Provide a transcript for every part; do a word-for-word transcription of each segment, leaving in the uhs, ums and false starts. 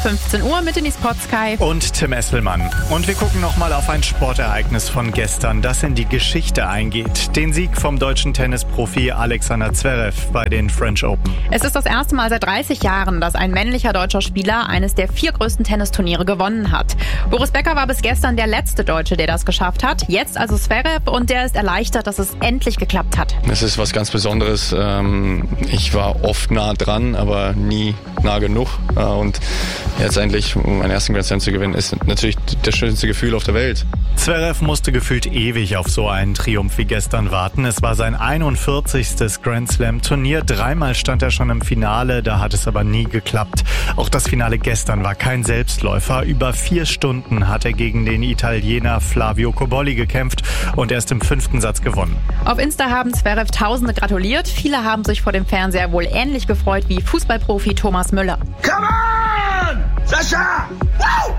fünfzehn Uhr mit Denise Potzkei und Tim Esselmann. Und wir gucken nochmal auf ein Sportereignis von gestern, das in die Geschichte eingeht. Den Sieg vom deutschen Tennisprofi Alexander Zverev bei den French Open. Es ist das erste Mal seit dreißig Jahren, dass ein männlicher deutscher Spieler eines der vier größten Tennisturniere gewonnen hat. Boris Becker war bis gestern der letzte Deutsche, der das geschafft hat. Jetzt also Zverev, und der ist erleichtert, dass es endlich geklappt hat. Es ist was ganz Besonderes. Ich war oft nah dran, aber nie nah genug. Und jetzt endlich meinen ersten Grand Slam zu gewinnen, ist natürlich das schönste Gefühl auf der Welt. Zverev musste gefühlt ewig auf so einen Triumph wie gestern warten. Es war sein einundvierzigstes Grand Slam Turnier. Dreimal stand er schon im Finale, da hat es aber nie geklappt. Auch das Finale gestern war kein Selbstläufer. Über vier Stunden hat er gegen den Italiener Flavio Cobolli gekämpft und erst im fünften Satz gewonnen. Auf Insta haben Zverev Tausende gratuliert. Viele haben sich vor dem Fernseher wohl ähnlich gefreut wie Fußballprofi Thomas Müller. Come on! Sascha! Wow!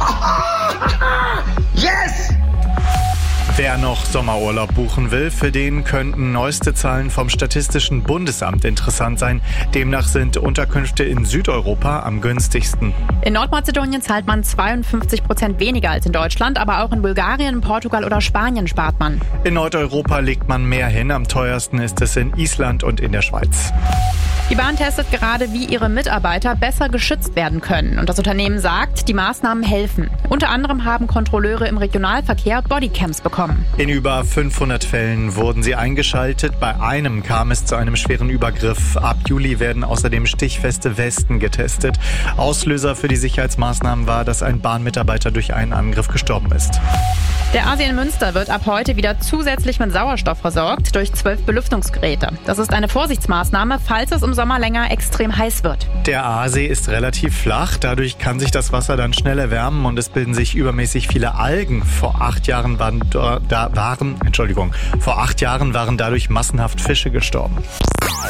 Yes! Wer noch Sommerurlaub buchen will, für den könnten neueste Zahlen vom Statistischen Bundesamt interessant sein. Demnach sind Unterkünfte in Südeuropa am günstigsten. In Nordmazedonien zahlt man zweiundfünfzig Prozent weniger als in Deutschland, aber auch in Bulgarien, Portugal oder Spanien spart man. In Nordeuropa legt man mehr hin. Am teuersten ist es in Island und in der Schweiz. Die Bahn testet gerade, wie ihre Mitarbeiter besser geschützt werden können. Und das Unternehmen sagt, die Maßnahmen helfen. Unter anderem haben Kontrolleure im Regionalverkehr Bodycams bekommen. In über fünfhundert Fällen wurden sie eingeschaltet. Bei einem kam es zu einem schweren Übergriff. Ab Juli werden außerdem stichfeste Westen getestet. Auslöser für die Sicherheitsmaßnahmen war, dass ein Bahnmitarbeiter durch einen Angriff gestorben ist. Der A S E in Münster wird ab heute wieder zusätzlich mit Sauerstoff versorgt durch zwölf Belüftungsgeräte. Das ist eine Vorsichtsmaßnahme, falls es im Sommer länger extrem heiß wird. Der Aasee ist relativ flach, dadurch kann sich das Wasser dann schnell erwärmen und es bilden sich übermäßig viele Algen. Vor acht Jahren waren, da waren, Entschuldigung, vor acht Jahren waren dadurch massenhaft Fische gestorben.